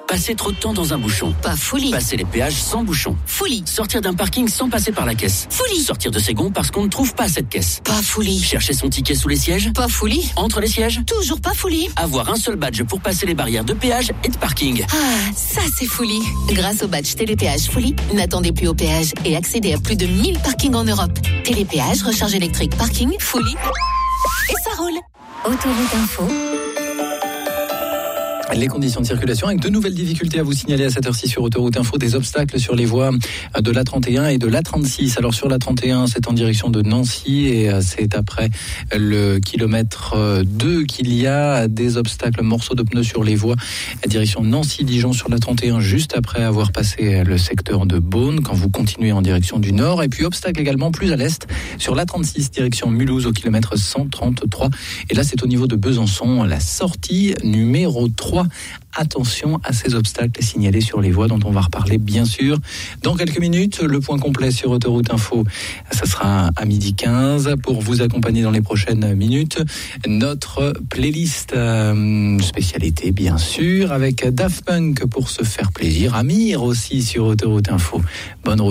Passer trop de temps dans un bouchon. Pas folie. Passer les péages sans bouchon. Folie. Sortir d'un parking sans passer par la caisse. Folie. Sortir de ses gonds parce qu'on ne trouve pas cette caisse. Pas folie. Chercher son ticket sous les sièges. Pas folie. Entre les sièges. Toujours pas folie. Avoir un seul badge pour passer les barrières de péage et de parking. Ah, ça c'est folie. Grâce au badge Télépéage Folie, n'attendez plus au péage et accédez à plus de 1000 parkings en Europe. Télépéage, recharge électrique, parking, Folie. Et ça roule. Autoroute Info. Les conditions de circulation avec de nouvelles difficultés à vous signaler à cette heure-ci sur Autoroute Info, des obstacles sur les voies de l'A31 et de l'A36. Alors sur l'A31, c'est en direction de Nancy et c'est après le kilomètre 2 qu'il y a des obstacles, morceaux de pneus sur les voies à direction Nancy-Dijon sur l'A31, juste après avoir passé le secteur de Beaune, quand vous continuez en direction du nord. Et puis obstacle également plus à l'est sur l'A36, direction Mulhouse au kilomètre 133. Et là, c'est au niveau de Besançon, la sortie numéro 3. Attention à ces obstacles signalés sur les voies dont on va reparler bien sûr dans quelques minutes. Le point complet sur Autoroute Info, ça sera à 12h15 pour vous accompagner dans les prochaines minutes. Notre playlist spécialité bien sûr avec Daft Punk pour se faire plaisir. Amir aussi sur Autoroute Info. Bonne route.